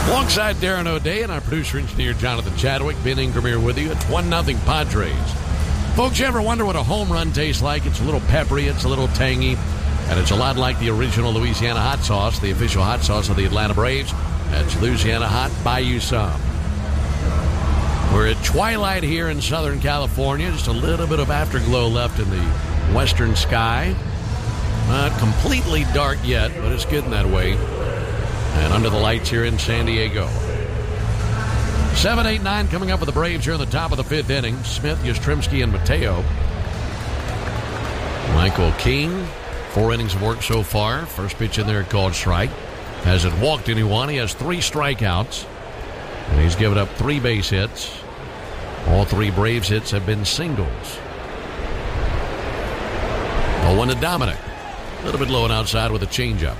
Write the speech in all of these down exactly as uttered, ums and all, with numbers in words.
Alongside Darren O'Day and our producer-engineer Jonathan Chadwick, Ben Ingram here with you. It's one nothing Padres. Folks, you ever wonder what a home run tastes like? It's a little peppery, it's a little tangy, and it's a lot like the original Louisiana hot sauce, the official hot sauce of the Atlanta Braves. That's Louisiana Hot. Buy you some. We're at twilight here in Southern California. Just a little bit of afterglow left in the western sky. Not completely dark yet, but it's getting that way. And under the lights here in San Diego. seven eight nine coming up with the Braves here in the top of the fifth inning. Smith, Yastrzemski, and Mateo. Michael King, four innings of work so far. First pitch in there called strike. Hasn't walked anyone. He has three strikeouts. And he's given up three base hits. All three Braves hits have been singles. oh one to Dominic. A little bit low and outside with a changeup.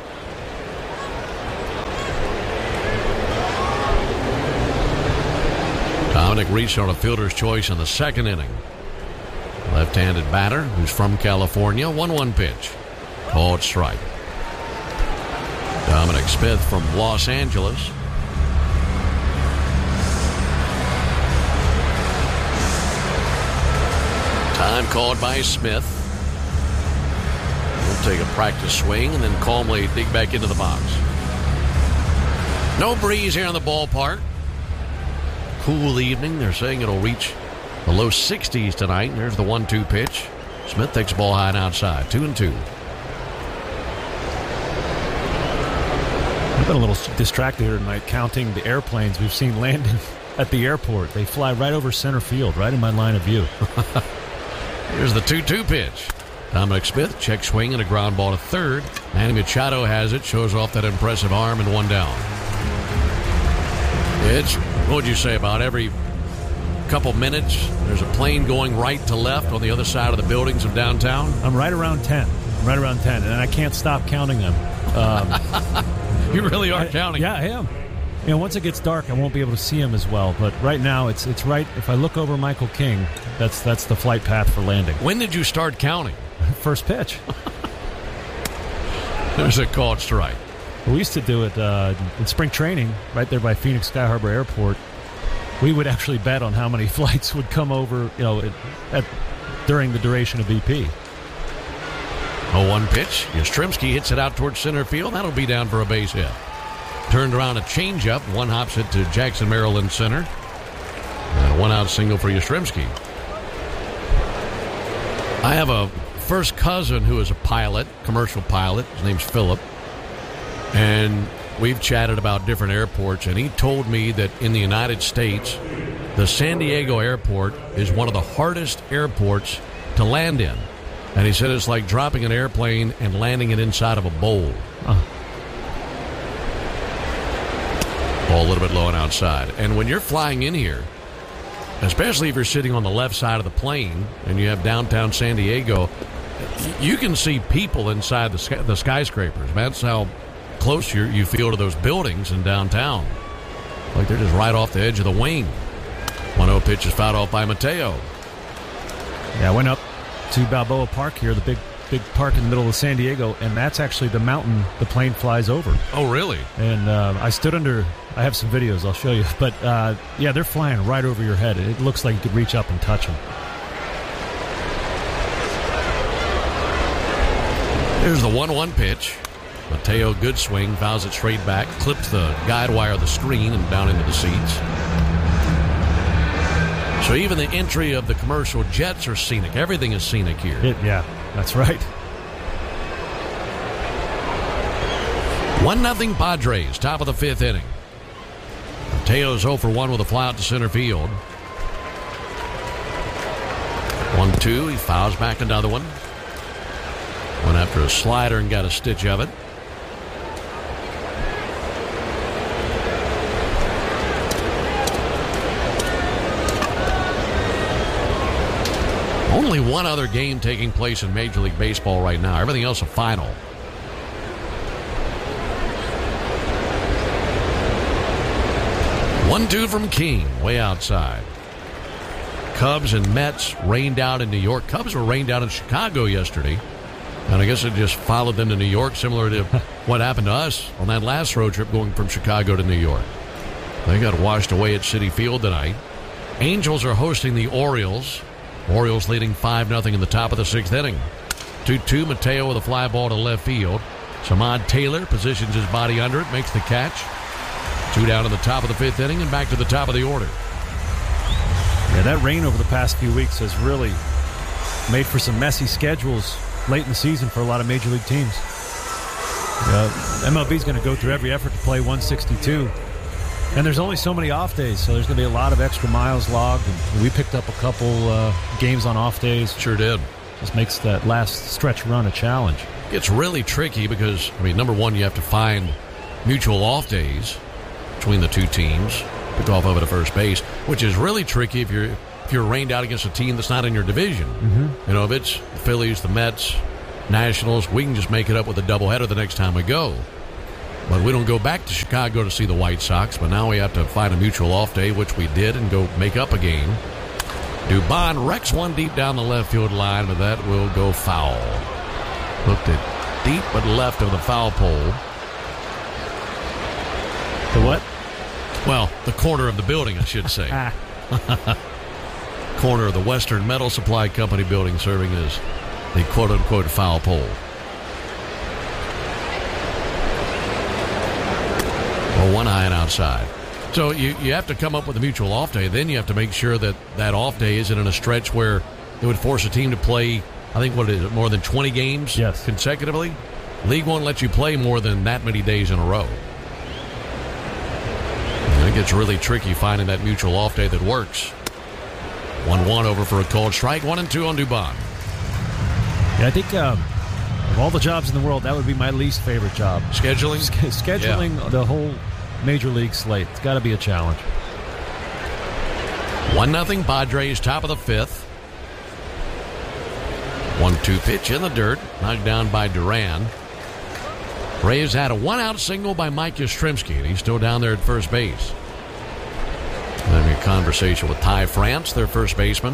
Dominic reached on a fielder's choice in the second inning. Left-handed batter who's from California. one one pitch. Called strike. Dominic Smith from Los Angeles. Time called by Smith. He'll take a practice swing and then calmly dig back into the box. No breeze here in the ballpark. Cool evening. They're saying it'll reach the low sixties tonight. There's the one two pitch. Smith takes the ball high and outside. Two and two. I've been a little distracted here tonight counting the airplanes we've seen landing at the airport. They fly right over center field, right in my line of view. Here's the two two pitch. Dominic Smith, check swing and a ground ball to third. Manny Machado has it, shows off that impressive arm, and one down. It's, what would you say, about every couple minutes there's a plane going right to left on the other side of the buildings of downtown? I'm right around ten. I'm right around ten, and I can't stop counting them. Um, you really are I, counting. Yeah, I am. You know, once it gets dark, I won't be able to see him as well. But right now, it's it's right. If I look over Michael King, that's that's the flight path for landing. When did you start counting? First pitch. There's a called strike. We used to do it uh, in spring training right there by Phoenix Sky Harbor Airport. We would actually bet on how many flights would come over, you know, at, at, during the duration of B P. oh one pitch. Yastrzemski hits it out towards center field. That'll be down for a base hit. Turned around a changeup. One hops it to Jackson, Maryland center. And a one-out single for Yastrzemski. I have a first cousin who is a pilot, commercial pilot. His name's Philip. And we've chatted about different airports, and he told me that in the United States, the San Diego airport is one of the hardest airports to land in. And he said it's like dropping an airplane and landing it inside of a bowl. Uh. Ball a little bit low and outside. And when you're flying in here, especially if you're sitting on the left side of the plane and you have downtown San Diego, you can see people inside the, sky, the skyscrapers. That's how close you you feel to those buildings in downtown. Like they're just right off the edge of the wing. one oh pitch is fouled off by Mateo. Yeah, I went up to Balboa Park here, the big big park in the middle of San Diego, and that's actually the mountain the plane flies over. Oh, really? And uh, I stood under, I have some videos I'll show you, but uh, yeah, they're flying right over your head. It looks like you could reach up and touch them. Here's the one one pitch. Mateo, good swing, fouls it straight back, clips the guide wire of the screen and down into the seats. So even the entry of the commercial jets are scenic. Everything is scenic here. It, yeah, that's right. one nothing Padres, top of the fifth inning. Mateo's oh for one with a fly out to center field. one two, he fouls back another one. Went after a slider and got a stitch of it. Only one other game taking place in Major League Baseball right now. Everything else a final. one two from King, way outside. Cubs and Mets rained out in New York. Cubs were rained out in Chicago yesterday. And I guess it just followed them to New York, similar to what happened to us on that last road trip going from Chicago to New York. They got washed away at Citi Field tonight. Angels are hosting the Orioles. Orioles leading five nothing in the top of the sixth inning. two two, Mateo with a fly ball to left field. Samad Taylor positions his body under it, makes the catch. Two down in the top of the fifth inning and back to the top of the order. Yeah, that rain over the past few weeks has really made for some messy schedules late in the season for a lot of major league teams. Uh, M L B is going to go through every effort to play one sixty-two. And there's only so many off days, so there's going to be a lot of extra miles logged. And we picked up a couple uh, games on off days. Sure did. Just makes that last stretch run a challenge. It's really tricky because, I mean, number one, you have to find mutual off days between the two teams. Pick off over to first base, which is really tricky if you're if you're rained out against a team that's not in your division. Mm-hmm. You know, if it's the Phillies, the Mets, Nationals, we can just make it up with a doubleheader the next time we go. But we don't go back to Chicago to see the White Sox, but now we have to find a mutual off day, which we did, and go make up a game. Dubon wrecks one deep down the left field line, but that will go foul. Looked at deep but left of the foul pole. The what? Well, the corner of the building, I should say. Corner of the Western Metal Supply Company building, serving as the quote-unquote foul pole. Well, one eye and outside. So you, you have to come up with a mutual off day. Then you have to make sure that that off day isn't in a stretch where it would force a team to play, I think, what is it, more than twenty games yes. consecutively? League won't let you play more than that many days in a row. And it gets really tricky finding that mutual off day that works. one one over for a called strike. one and two on Dubon. Yeah, I think um, of all the jobs in the world, that would be my least favorite job. Scheduling? Sch- scheduling yeah. the whole major league slate. It's got to be a challenge. one nothing Padres, top of the fifth. one two pitch in the dirt, knocked down by Duran. Braves had a one-out single by Mike Yastrzemski, and he's still down there at first base. Having a conversation with Ty France, their first baseman.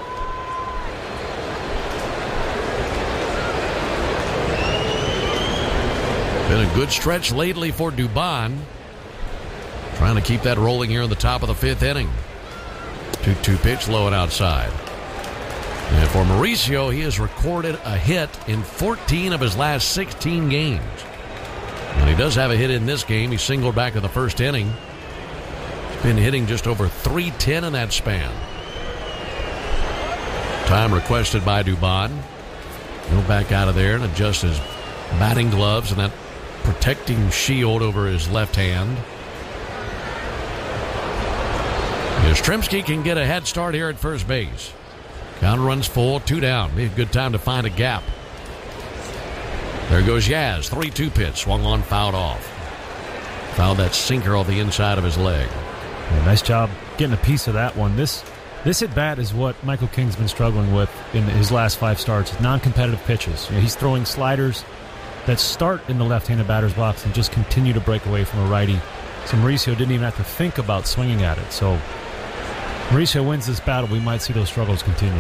Been a good stretch lately for Dubon. Trying to keep that rolling here in the top of the fifth inning. two two pitch, low and outside. And for Mauricio, he has recorded a hit in fourteen of his last sixteen games. And he does have a hit in this game. He singled back in the first inning. He's been hitting just over three ten in that span. Time requested by Dubon. Go back out of there and adjust his batting gloves and that protecting shield over his left hand. Yastrzemski can get a head start here at first base. Count runs full, two down. Be a good time to find a gap. There goes Yaz. three two pitch. Swung on, fouled off. Fouled that sinker off the inside of his leg. Yeah, nice job getting a piece of that one. This this at-bat is what Michael King's been struggling with in his last five starts. Non-competitive pitches. You know, he's throwing sliders that start in the left-handed batter's box and just continue to break away from a righty. So Mauricio didn't even have to think about swinging at it. So Mauricio wins this battle. We might see those struggles continue.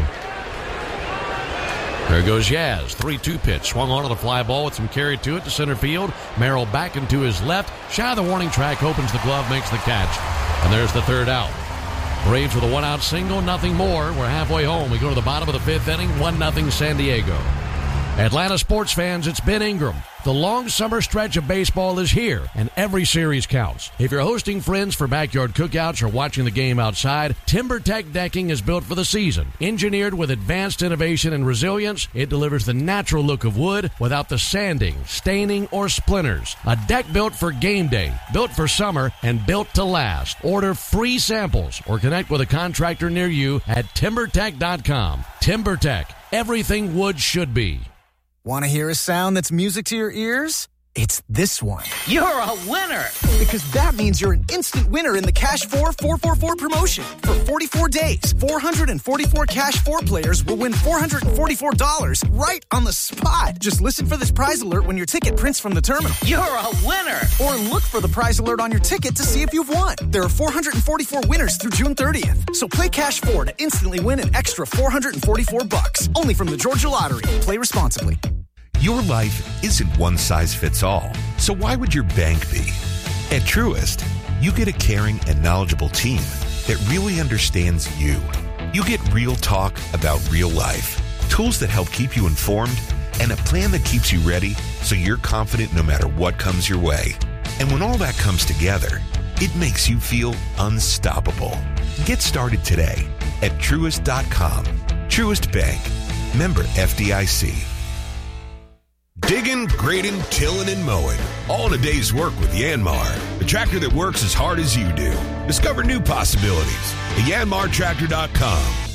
There goes Yaz. three two pitch. Swung on to the fly ball with some carry to it to center field. Merrill back into his left. Shy of the warning track. Opens the glove. Makes the catch. And there's the third out. Braves with a one-out single. Nothing more. We're halfway home. We go to the bottom of the fifth inning. one nothing San Diego. Atlanta sports fans, it's Ben Ingram. The long summer stretch of baseball is here, and every series counts. If you're hosting friends for backyard cookouts or watching the game outside, TimberTech decking is built for the season. Engineered with advanced innovation and resilience, it delivers the natural look of wood without the sanding, staining, or splinters. A deck built for game day, built for summer, and built to last. Order free samples or connect with a contractor near you at timber tech dot com. TimberTech, everything wood should be. Want to hear a sound that's music to your ears? It's this one. You're a winner! Because that means you're an instant winner in the Cash four four four four promotion. For forty-four days, four hundred forty-four Cash four players will win four hundred forty-four dollars right on the spot. Just listen for this prize alert when your ticket prints from the terminal. You're a winner! Or look for the prize alert on your ticket to see if you've won. There are four hundred forty-four winners through June thirtieth. So play Cash four to instantly win an extra four hundred forty-four bucks. Only from the Georgia Lottery. Play responsibly. Your life isn't one size fits all, so why would your bank be? At Truist, you get a caring and knowledgeable team that really understands you. You get real talk about real life, tools that help keep you informed, and a plan that keeps you ready so you're confident no matter what comes your way. And when all that comes together, it makes you feel unstoppable. Get started today at Truist dot com. Truist Bank. Member F D I C. Digging, grading, tilling, and mowing. All in a day's work with Yanmar, the tractor that works as hard as you do. Discover new possibilities at Yanmar Tractor dot com.